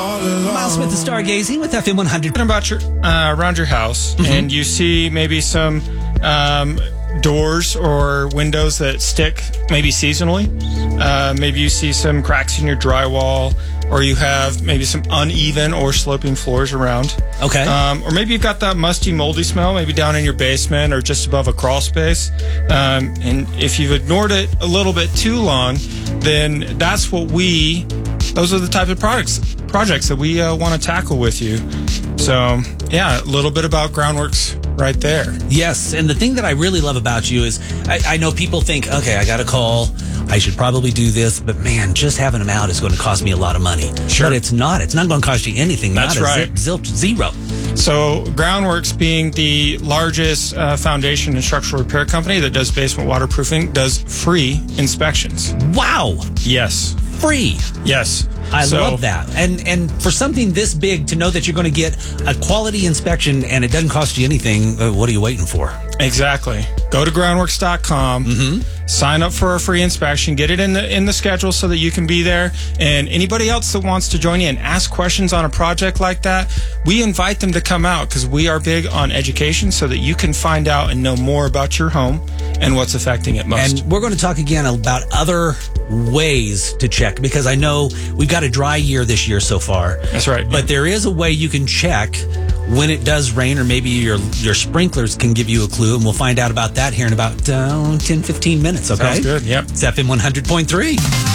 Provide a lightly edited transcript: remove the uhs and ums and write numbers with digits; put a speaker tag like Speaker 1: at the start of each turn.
Speaker 1: Miles Smith is stargazing with FM 100.
Speaker 2: About your around your house, and you see maybe some doors or windows that stick, maybe seasonally. Maybe you see some cracks in your drywall, or you have maybe some uneven or sloping floors around.
Speaker 1: Okay.
Speaker 2: Or maybe you've got that musty, moldy smell, maybe down in your basement or just above a crawl space. And if you've ignored it a little bit too long, then those are the type of projects that we want to tackle with you. So, yeah, a little bit about Groundworks right there.
Speaker 1: Yes, and the thing that I really love about you is I know people think, okay, I got a call, I should probably do this, but man, just having them out is going to cost me a lot of money.
Speaker 2: Sure.
Speaker 1: But it's not. It's not going to cost you anything.
Speaker 2: That's right.
Speaker 1: Zilch, zero.
Speaker 2: So Groundworks, being the largest foundation and structural repair company that does basement waterproofing, does free inspections.
Speaker 1: Wow.
Speaker 2: Yes.
Speaker 1: Free.
Speaker 2: Yes.
Speaker 1: I love that. And for something this big, to know that you're going to get a quality inspection and it doesn't cost you anything, what are you waiting for?
Speaker 2: Exactly. Go to groundworks.com, sign up for a free inspection, get it in the schedule so that you can be there. And anybody else that wants to join you and ask questions on a project like that, we invite them to come out because we are big on education so that you can find out and know more about your home and what's affecting it most.
Speaker 1: And we're going to talk again about other ways to check, because I know we've got a dry year this year so far.
Speaker 2: That's right.
Speaker 1: But there is a way you can check when it does rain, or maybe your sprinklers can give you a clue, and we'll find out about that here in about 10, 15 minutes, okay?
Speaker 2: Sounds good, yep.
Speaker 1: It's FM 100.3.